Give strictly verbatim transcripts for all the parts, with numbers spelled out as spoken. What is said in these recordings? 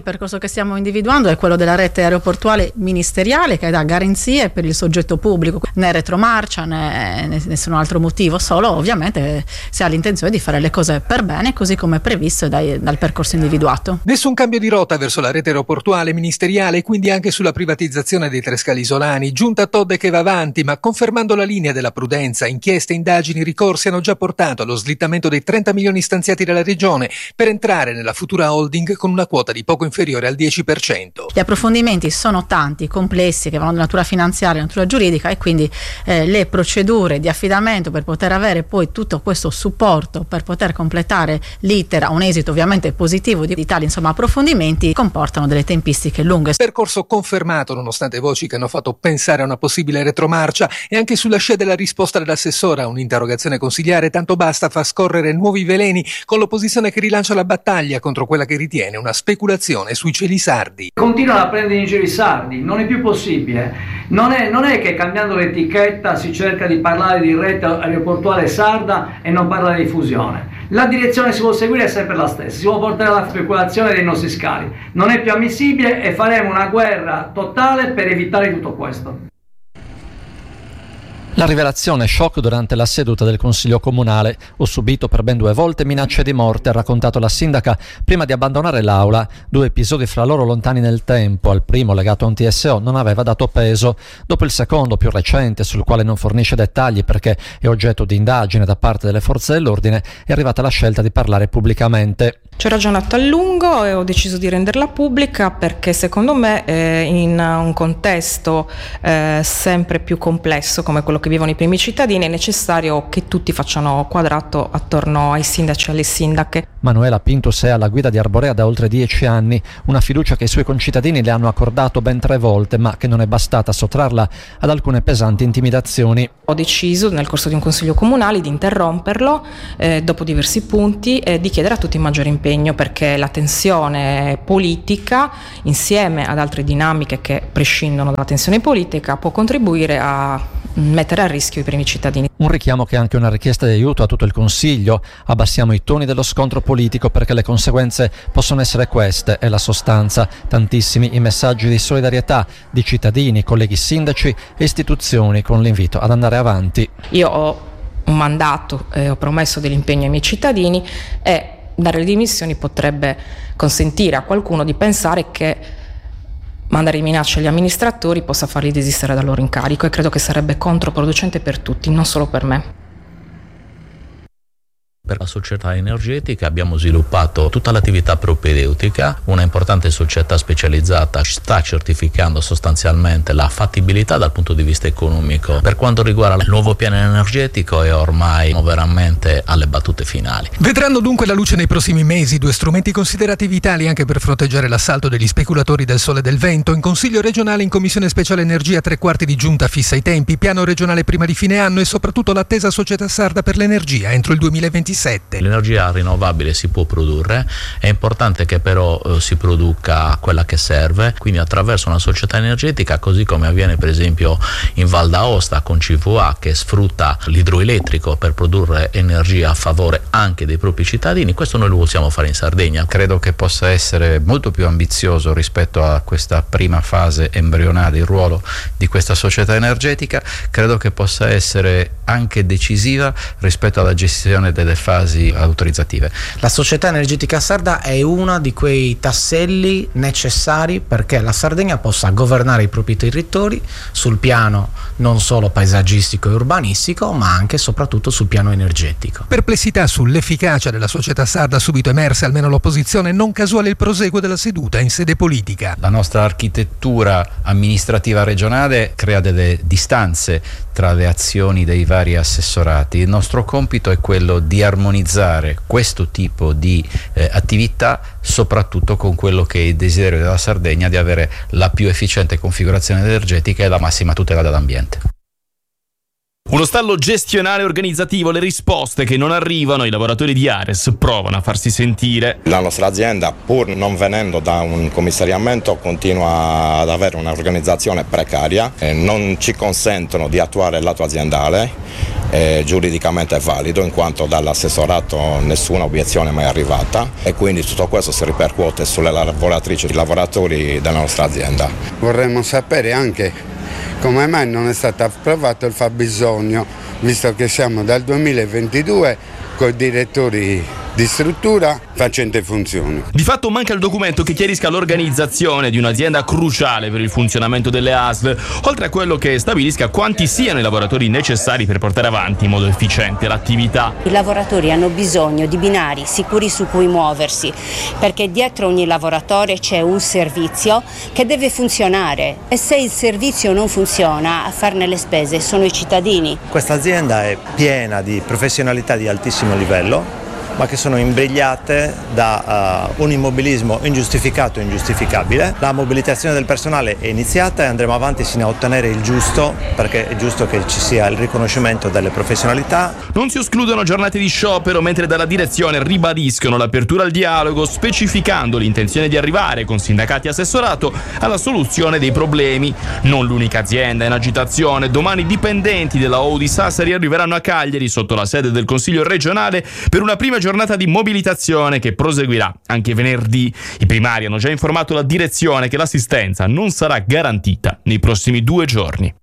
Il percorso che stiamo individuando è quello della rete aeroportuale ministeriale, che dà garanzie per il soggetto pubblico, né retromarcia né, né nessun altro motivo, solo ovviamente si ha l'intenzione di fare le cose per bene, così come previsto dai, dal percorso individuato. Nessun cambio di rotta verso la rete aeroportuale ministeriale e quindi anche sulla privatizzazione dei tre scali isolani. Giunta Todde che va avanti, ma confermando la linea della prudenza. Inchieste, indagini, ricorsi hanno già portato allo slittamento dei trenta milioni stanziati dalla regione per entrare nella futura holding con una quota di poco inferiore al dieci per cento. Gli approfondimenti sono tanti, complessi, che vanno di natura finanziaria, natura giuridica, e quindi eh, le procedure di affidamento per poter avere poi tutto questo supporto per poter completare l'iter a un esito ovviamente positivo di, di tali insomma approfondimenti comportano delle tempistiche lunghe. Percorso confermato nonostante voci che hanno fatto pensare a una possibile retromarcia, e anche sulla scia della risposta dell'assessora a un'interrogazione consigliare tanto basta fa scorrere nuovi veleni, con l'opposizione che rilancia la battaglia contro quella che ritiene una speculazione sui cieli sardi. Continuano a prendere in giro i sardi, non è più possibile. Non è, non è che cambiando l'etichetta si cerca di parlare di rete aeroportuale sarda e non parla di fusione. La direzione che si può seguire è sempre la stessa, si può portare alla speculazione dei nostri scali. Non è più ammissibile e faremo una guerra totale per evitare tutto questo. La rivelazione shock durante la seduta del Consiglio Comunale. Ho subito per ben due volte minacce di morte, ha raccontato la sindaca prima di abbandonare l'aula. Due episodi fra loro lontani nel tempo. Al primo, legato a un T S O, non aveva dato peso. Dopo il secondo, più recente, sul quale non fornisce dettagli perché è oggetto di indagine da parte delle forze dell'ordine, è arrivata la scelta di parlare pubblicamente. Ci ho ragionato a lungo e ho deciso di renderla pubblica perché secondo me eh, in un contesto eh, sempre più complesso come quello che vivono i primi cittadini è necessario che tutti facciano quadrato attorno ai sindaci e alle sindache. Manuela Pintus è alla guida di Arborea da oltre dieci anni, una fiducia che i suoi concittadini le hanno accordato ben tre volte, ma che non è bastata a sottrarla ad alcune pesanti intimidazioni. Ho deciso nel corso di un consiglio comunale di interromperlo eh, dopo diversi punti e di chiedere a tutti maggiore impegno, perché la tensione politica insieme ad altre dinamiche che prescindono dalla tensione politica può contribuire a mettere a rischio i primi cittadini. Un richiamo che è anche una richiesta di aiuto a tutto il Consiglio. Abbassiamo i toni dello scontro politico perché le conseguenze possono essere queste, è la sostanza. Tantissimi i messaggi di solidarietà di cittadini, colleghi sindaci e istituzioni con l'invito ad andare avanti. Io ho un mandato e ho promesso dell'impegno ai miei cittadini e dare le dimissioni potrebbe consentire a qualcuno di pensare che mandare minacce agli amministratori possa farli desistere dal loro incarico, e credo che sarebbe controproducente per tutti, non solo per me. Per la società energetica abbiamo sviluppato tutta l'attività propedeutica, una importante società specializzata sta certificando sostanzialmente la fattibilità dal punto di vista economico. Per quanto riguarda il nuovo piano energetico è ormai veramente alle battute finali. Vedranno dunque la luce nei prossimi mesi due strumenti considerati vitali anche per fronteggiare l'assalto degli speculatori del sole e del vento. In Consiglio regionale, in Commissione Speciale Energia, tre quarti di giunta fissa i tempi, piano regionale prima di fine anno e soprattutto l'attesa società sarda per l'energia entro il duemilaventisette. L'energia rinnovabile si può produrre, è importante che però eh, si produca quella che serve, quindi attraverso una società energetica, così come avviene per esempio in Val d'Aosta con C V A che sfrutta l'idroelettrico per produrre energia a favore anche dei propri cittadini. Questo noi lo possiamo fare in Sardegna. Credo che possa essere molto più ambizioso rispetto a questa prima fase embrionale il ruolo di questa società energetica, credo che possa essere anche decisiva rispetto alla gestione delle fasi autorizzative. La società energetica sarda è uno di quei tasselli necessari perché la Sardegna possa governare i propri territori sul piano non solo paesaggistico e urbanistico, ma anche e soprattutto sul piano energetico. Perplessità sull'efficacia della società sarda subito emerse, almeno l'opposizione, non casuale il proseguo della seduta in sede politica. La nostra architettura amministrativa regionale crea delle distanze tra le azioni dei vari assessorati. Il nostro compito è quello di armonizzare questo tipo di eh, attività soprattutto con quello che è il desiderio della Sardegna di avere la più efficiente configurazione energetica e la massima tutela dell'ambiente. Uno stallo gestionale e organizzativo, le risposte che non arrivano, i lavoratori di Ares provano a farsi sentire. La nostra azienda, pur non venendo da un commissariamento, continua ad avere un'organizzazione precaria, e non ci consentono di attuare il lato aziendale, eh, giuridicamente è valido in quanto dall'assessorato nessuna obiezione è mai arrivata, e quindi tutto questo si ripercuote sulle lavoratrici e i lavoratori della nostra azienda. Vorremmo sapere anche come mai non è stato approvato il fabbisogno, visto che siamo dal duemilaventidue con i direttori di struttura facente funzione. Di fatto manca il documento che chiarisca l'organizzazione di un'azienda cruciale per il funzionamento delle A S L, oltre a quello che stabilisca quanti siano i lavoratori necessari per portare avanti in modo efficiente l'attività. I lavoratori hanno bisogno di binari sicuri su cui muoversi, perché dietro ogni lavoratore c'è un servizio che deve funzionare, e se il servizio non funziona, a farne le spese sono i cittadini. Questa azienda è piena di professionalità di altissimo livello, ma che sono imbrigliate da uh, un immobilismo ingiustificato e ingiustificabile. La mobilitazione del personale è iniziata e andremo avanti sino a ottenere il giusto, perché è giusto che ci sia il riconoscimento delle professionalità. Non si escludono giornate di sciopero, mentre dalla direzione ribadiscono l'apertura al dialogo, specificando l'intenzione di arrivare con sindacati e assessorato alla soluzione dei problemi. Non l'unica azienda in agitazione. Domani dipendenti della O U di Sassari arriveranno a Cagliari sotto la sede del Consiglio regionale per una prima giornata di mobilitazione che proseguirà anche venerdì. I primari hanno già informato la direzione che l'assistenza non sarà garantita nei prossimi due giorni.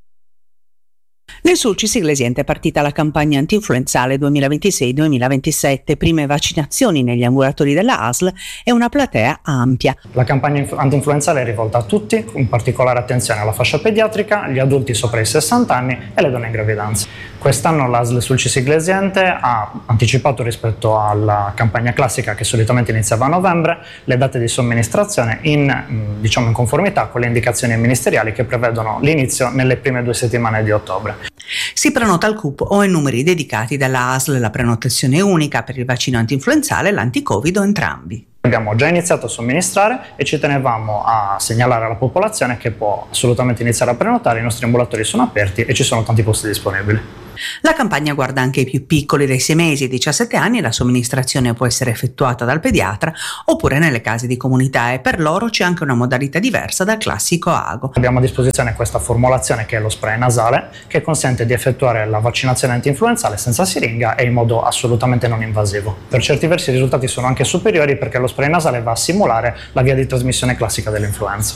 Nel Sulcis Iglesiente è partita la campagna antinfluenzale duemilaventisei duemilaventisette, prime vaccinazioni negli ambulatori della A S L e una platea ampia. La campagna antinfluenzale è rivolta a tutti, con particolare attenzione alla fascia pediatrica, gli adulti sopra i sessanta anni e le donne in gravidanza. Quest'anno l'A S L Sulcis Iglesiente ha anticipato rispetto alla campagna classica che solitamente iniziava a novembre le date di somministrazione in, diciamo, in conformità con le indicazioni ministeriali che prevedono l'inizio nelle prime due settimane di ottobre. Si prenota al C U P o ai numeri dedicati dalla A S L, la prenotazione unica per il vaccino antinfluenzale e l'anticovid o entrambi. Abbiamo già iniziato a somministrare e ci tenevamo a segnalare alla popolazione che può assolutamente iniziare a prenotare, i nostri ambulatori sono aperti e ci sono tanti posti disponibili. La campagna guarda anche i più piccoli dai sei mesi ai diciassette anni, la somministrazione può essere effettuata dal pediatra oppure nelle case di comunità e per loro c'è anche una modalità diversa dal classico ago. Abbiamo a disposizione questa formulazione che è lo spray nasale che consente di effettuare la vaccinazione antinfluenzale senza siringa e in modo assolutamente non invasivo. Per certi versi i risultati sono anche superiori perché lo spray nasale va a simulare la via di trasmissione classica dell'influenza.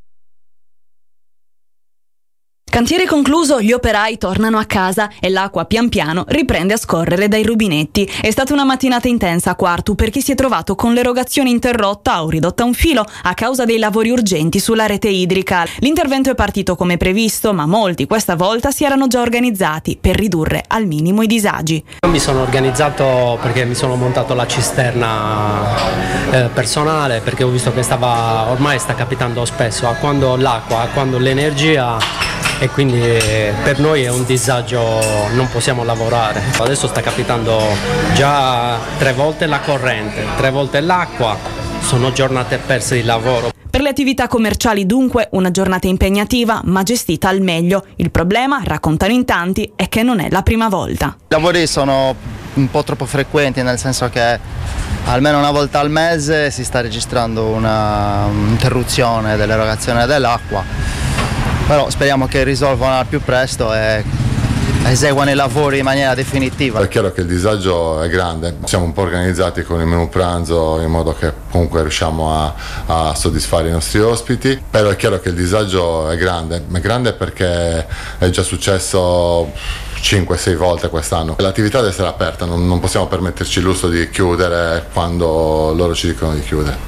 Cantiere concluso, gli operai tornano a casa e l'acqua pian piano riprende a scorrere dai rubinetti. È stata una mattinata intensa a Quartu per chi si è trovato con l'erogazione interrotta o ridotta a un filo a causa dei lavori urgenti sulla rete idrica. L'intervento è partito come previsto, ma molti questa volta si erano già organizzati per ridurre al minimo i disagi. Io mi sono organizzato perché mi sono montato la cisterna eh, personale, perché ho visto che stava ormai sta capitando spesso a quando l'acqua, a quando l'energia, e quindi per noi è un disagio, non possiamo lavorare. Adesso sta capitando già tre volte la corrente, tre volte l'acqua, sono giornate perse di lavoro. Per le attività commerciali dunque una giornata impegnativa ma gestita al meglio. Il problema, raccontano in tanti, è che non è la prima volta. I lavori sono un po' troppo frequenti, nel senso che almeno una volta al mese si sta registrando una interruzione dell'erogazione dell'acqua. Però speriamo che risolvano al più presto e eseguano i lavori in maniera definitiva. È chiaro che il disagio è grande, siamo un po' organizzati con il menù pranzo in modo che comunque riusciamo a, a soddisfare i nostri ospiti, però è chiaro che il disagio è grande, è grande perché è già successo cinque sei volte quest'anno. L'attività deve essere aperta, non, non possiamo permetterci il lusso di chiudere quando loro ci dicono di chiudere.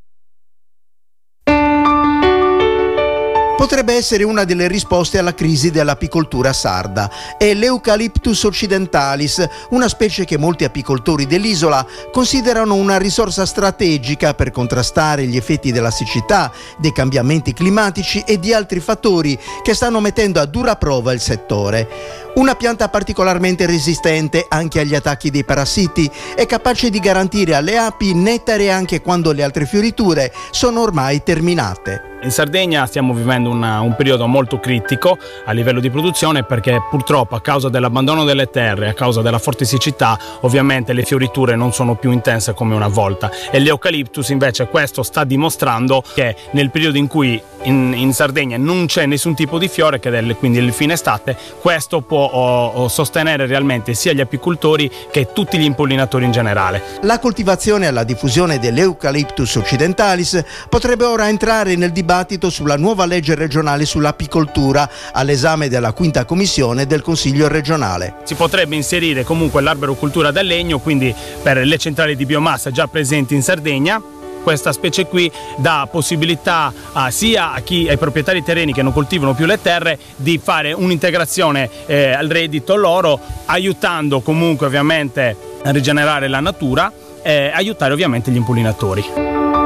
Potrebbe essere una delle risposte alla crisi dell'apicoltura sarda. È l'Eucalyptus occidentalis, una specie che molti apicoltori dell'isola considerano una risorsa strategica per contrastare gli effetti della siccità, dei cambiamenti climatici e di altri fattori che stanno mettendo a dura prova il settore. Una pianta particolarmente resistente anche agli attacchi dei parassiti, è capace di garantire alle api nettare anche quando le altre fioriture sono ormai terminate. In Sardegna stiamo vivendo una, un periodo molto critico a livello di produzione, perché purtroppo a causa dell'abbandono delle terre, a causa della forte siccità, ovviamente le fioriture non sono più intense come una volta, e l'eucaliptus invece questo sta dimostrando che nel periodo in cui in, in Sardegna non c'è nessun tipo di fiore, che è quindi il fine estate, questo può oh, oh, sostenere realmente sia gli apicoltori che tutti gli impollinatori in generale. La coltivazione e la diffusione dell'Eucalyptus occidentalis potrebbe ora entrare nel dibattito sulla nuova legge regionale sull'apicoltura, all'esame della quinta commissione del Consiglio regionale. Si potrebbe inserire comunque l'arborocultura da legno, quindi per le centrali di biomassa già presenti in Sardegna. Questa specie qui dà possibilità a, sia a chi, ai proprietari terreni che non coltivano più le terre, di fare un'integrazione eh, al reddito loro, aiutando comunque ovviamente a rigenerare la natura e aiutare ovviamente gli impollinatori.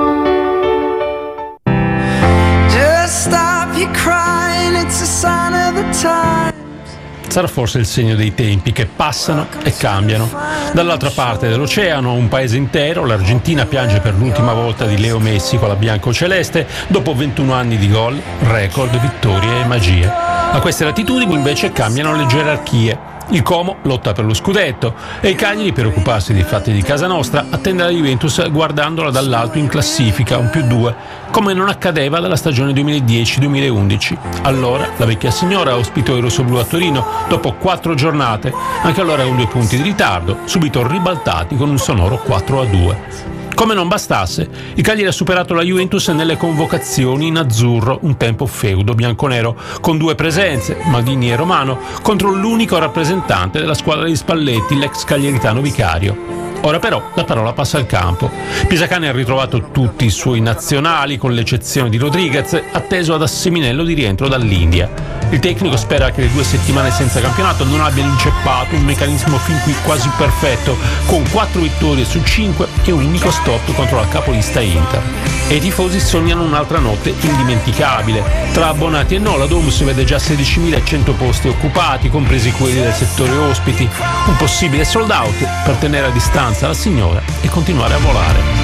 Sarà forse il segno dei tempi che passano e cambiano. Dall'altra parte dell'oceano, un paese intero, l'Argentina, piange per l'ultima volta di Leo Messi con la biancoceleste dopo ventuno anni di gol, record, vittorie e magie. A queste latitudini invece cambiano le gerarchie. Il Como lotta per lo scudetto e il Cagliari, per occuparsi dei fatti di casa nostra, attende la Juventus guardandola dall'alto in classifica, un più due, come non accadeva dalla stagione duemiladieci duemilaundici. Allora la vecchia signora ospitò i rossoblù a Torino dopo quattro giornate, anche allora con due punti di ritardo, subito ribaltati con un sonoro quattro a due. Come non bastasse, il Cagliari ha superato la Juventus nelle convocazioni in azzurro, un tempo feudo bianconero, con due presenze, Maldini e Romano, contro l'unico rappresentante della squadra di Spalletti, l'ex cagliaritano Vicario. Ora però la parola passa al campo. Pisacane ha ritrovato tutti i suoi nazionali, con l'eccezione di Rodriguez, atteso ad Asseminello di rientro dall'India. Il tecnico spera che le due settimane senza campionato non abbiano inceppato un meccanismo fin qui quasi perfetto, con quattro vittorie su cinque e un unico stop contro la capolista Inter. E i tifosi sognano un'altra notte indimenticabile. Tra abbonati e no, la Domus vede già sedicimilacento posti occupati, compresi quelli del settore ospiti, un possibile sold out per tenere a distanza la signora e continuare a volare.